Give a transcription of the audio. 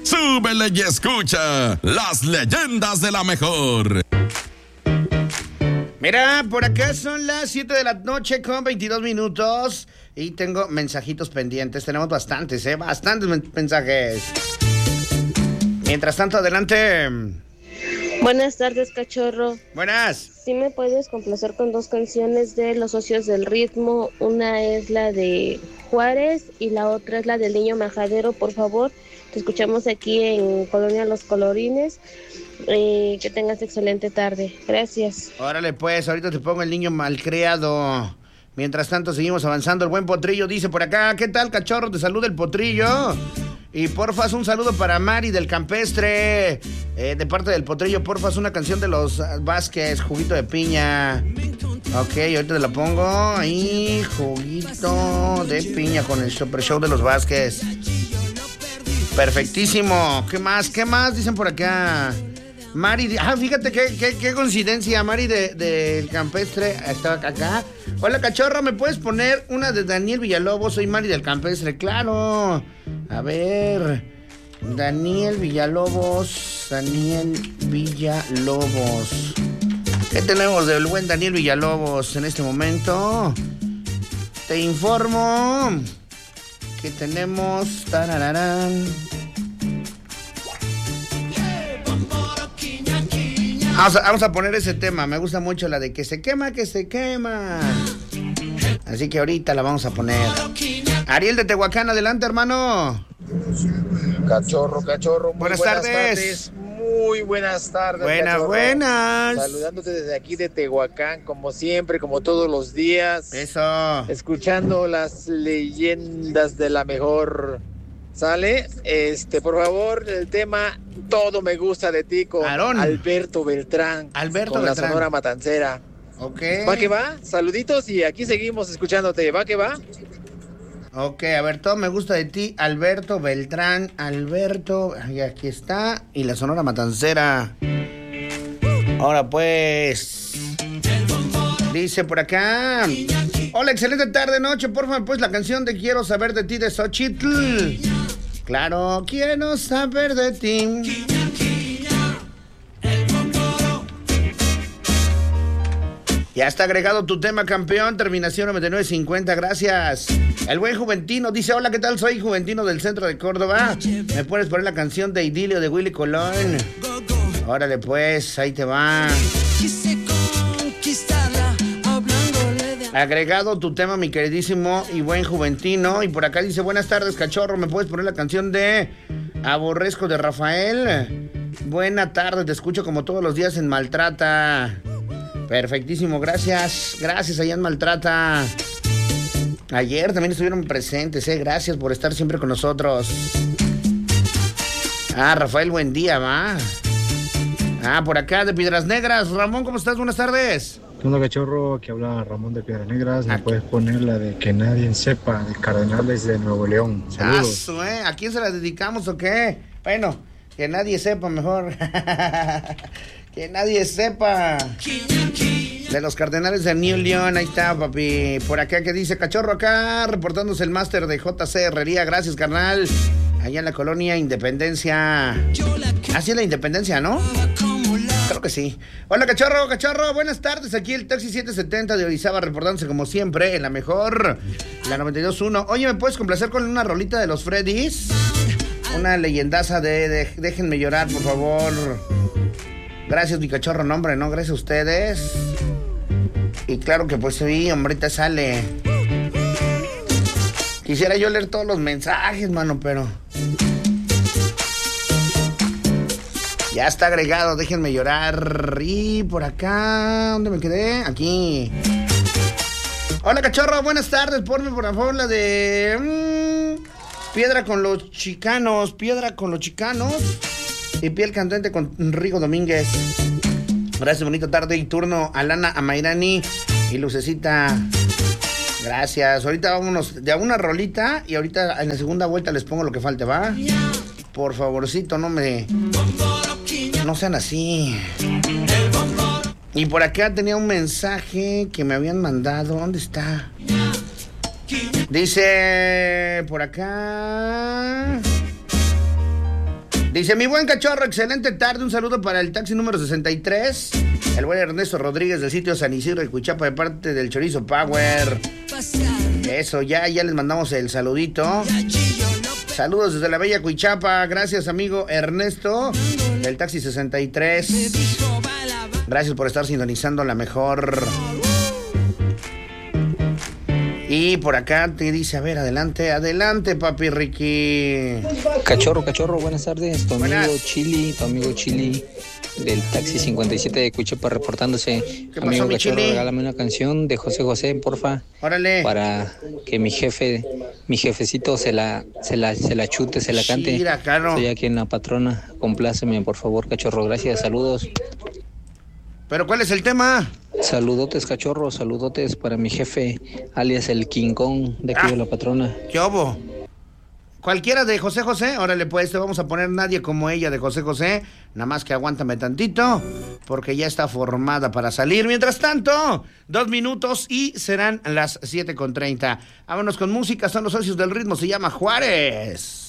súbele y escucha las leyendas de la mejor. Mira, por acá son las 7 de la noche con 22 minutos y tengo mensajitos pendientes. Tenemos bastantes mensajes. Mientras tanto, adelante. Buenas tardes, cachorro. Buenas. ¿Sí me puedes complacer con 2 canciones de Los Socios del Ritmo? Una es la de Juárez y la otra es la del Niño Majadero, por favor. Te escuchamos aquí en Colonia Los Colorines. Que tengas excelente tarde. Gracias. Órale pues, ahorita te pongo el niño malcriado. Mientras tanto seguimos avanzando. El buen Potrillo dice por acá: ¿qué tal, cachorro? Te saluda el Potrillo. Y porfas un saludo para Mari del Campestre. De parte del Potrillo, porfas una canción de los Vázquez, Juguito de Piña. Ok, ahorita te la pongo. Ahí, Juguito de Piña con el Super Show de los Vázquez. Perfectísimo. ¿Qué más? Dicen por acá. Mari, fíjate qué coincidencia. Mari del Campestre estaba acá. Hola, cachorro, ¿me puedes poner una de Daniel Villalobos? Soy Mari del Campestre, claro. A ver, Daniel Villalobos. ¿Qué tenemos del buen Daniel Villalobos en este momento? Te informo que tenemos... Tarararán. Vamos a poner ese tema. Me gusta mucho la de que se quema. Así que ahorita la vamos a poner. Ariel de Tehuacán, adelante, hermano. Cachorro. Buenas tardes. Muy buenas tardes. Buenas. Saludándote desde aquí de Tehuacán, como siempre, como todos los días. Eso. Escuchando las leyendas de la mejor. ¿Sale? Por favor, el tema Todo me gusta de ti con Aarón. Alberto Beltrán. Con la Sonora Matancera. Ok. ¿Va que va? Saluditos y aquí seguimos escuchándote. ¿Va que va? Ok, a ver, Todo me gusta de ti, Alberto Beltrán. Y aquí está. Y la Sonora Matancera. Ahora pues. Dice por acá: hola, excelente tarde, noche. Por favor, pues la canción de Quiero saber de ti de Xochitl. Claro, quiero saber de ti. Ya está agregado tu tema, campeón. Terminación 9950, gracias. El buen Juventino dice: hola, ¿qué tal? Soy Juventino del centro de Córdoba. ¿Me puedes poner la canción de Idilio de Willy Colón? Órale pues, ahí te va. Agregado tu tema, mi queridísimo y buen Juventino. Y por acá dice: buenas tardes, cachorro, ¿me puedes poner la canción de Aborrezco de Rafael? Buena tarde, te escucho como todos los días en Maltrata. Perfectísimo, gracias allá en Maltrata. Ayer también estuvieron presentes, gracias por estar siempre con nosotros. Rafael, buen día, va. Por acá de Piedras Negras. Ramón, ¿cómo estás? Buenas tardes. ¿Qué onda, cachorro? Aquí habla Ramón de Piedras Negras. ¿Me puedes poner la de Que Nadie Sepa, de Cardenales de Nuevo León? Saludos. ¿A quién se la dedicamos o qué? Bueno, que nadie sepa mejor. Que nadie sepa. De los Cardenales de New León, ahí está, papi. Por acá, ¿qué dice? Cachorro acá, reportándose el máster de JC Herrería. Gracias, carnal. Allá en la colonia Independencia. Así es la Independencia, ¿no? Creo que sí. Hola, cachorro. Buenas tardes. Aquí el Taxi 770 de Orizaba, reportándose como siempre en la mejor, la 92.1. Oye, ¿me puedes complacer con una rolita de los Freddys? Una leyendaza de Déjenme Llorar, por favor. Gracias, mi cachorro. No, hombre, no, gracias a ustedes. Y claro que pues sí, hombrita sale. Quisiera yo leer todos los mensajes, mano, pero... ya está agregado, Déjenme Llorar. Y por acá, ¿dónde me quedé? Aquí. Hola, cachorro, buenas tardes. Ponme por favor la de... Piedra con los Chicanos. Y Piel Candente con Rigo Domínguez. Gracias, bonita tarde y turno a Lana Amairani y Lucecita. Gracias. Ahorita vámonos de una rolita y ahorita en la segunda vuelta les pongo lo que falte, ¿va? Por favorcito, no sean así. Y por acá tenía un mensaje que me habían mandado. ¿Dónde está? Dice por acá... Dice, mi buen cachorro, excelente tarde. Un saludo para el taxi número 63. El buen Ernesto Rodríguez del sitio San Isidro de Cuichapa de parte del Chorizo Power. Eso, ya les mandamos el saludito. Saludos desde la bella Cuichapa. Gracias, amigo Ernesto del taxi 63. Gracias por estar sintonizando la mejor. Y por acá te dice, a ver, adelante, papi Ricky. Cachorro, buenas tardes. Tu amigo Chili del taxi 57 de Cuichapa reportándose. ¿Qué amigo pasó, Cachorro, Chili? regálame una canción de José José, porfa. Órale. Para que mi jefecito se la chute, se la cante. Mira, claro. Estoy aquí en La Patrona. Compláceme, por favor, Cachorro. Gracias, saludos. ¿Pero cuál es el tema? Saludotes, Cachorro, saludotes para mi jefe, alias el King Kong de aquí de La Patrona. ¿Qué hubo? Cualquiera de José José, órale pues, te vamos a poner Nadie como ella de José José, nada más que aguántame tantito, porque ya está formada para salir. Mientras tanto, 2 minutos y serán las 7:30. Vámonos con música, son los socios del ritmo, se llama Juárez.